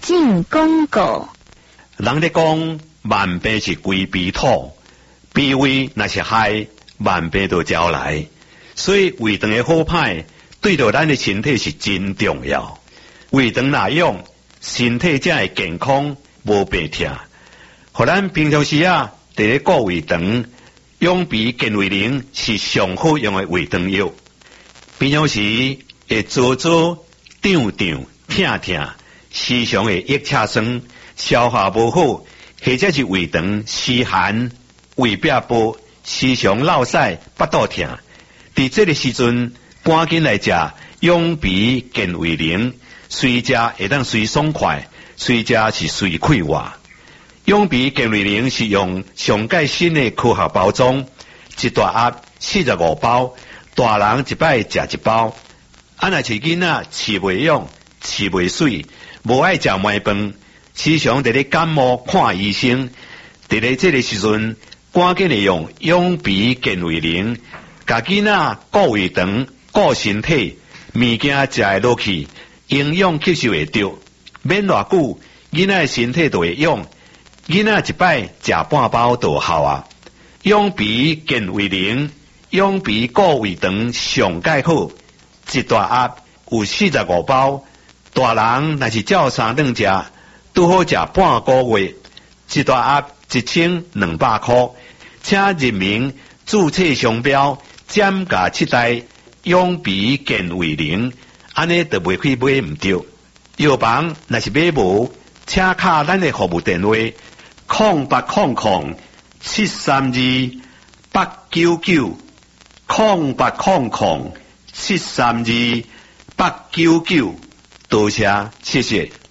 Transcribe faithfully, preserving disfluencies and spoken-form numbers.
进广告。 人咧讲万病是归脾土，脾胃若是害，万病就招来。所以胃肠的好歹，对到咱的身体是真重要。胃肠若用，身体才会健康，无病痛。互咱平常时啊，伫咧顾胃肠，养脾健胃灵是上好用的胃肠药。平常时会做做、胀胀、痛痛，时常会腋车酸，消化无好，或者是胃肠湿寒、胃壁薄，时常落屎、腹肚痛。伫这个时阵，赶紧来食养脾健胃灵，随食会当随爽快，随食是随快活。养脾健胃灵是用上界新的科学包装，一大盒四十五包，大人一摆食一包。啊，若是囡仔饲袂养、饲袂水，无爱食糜饭，时常伫咧感冒看医生，伫咧这个时阵，赶紧利用养脾健胃灵，甲囡仔顾胃肠、顾身体，物件食会落去，营养吸收会到，免偌久，囡仔的身体就会养。囡仔一摆食半包就有效啊！养脾健胃灵，养脾顾胃肠上介好，一大盒有四十五包，大人若是照三顿食，拄好食半个月。一大盒一千两百块，请入名注册商标，减价七代养脾健胃灵，安尼就袂去买唔着。药房若是买无，请敲咱的服务电话。空八空空七三二八九九，空八空空七三二八九九，多谢，谢谢。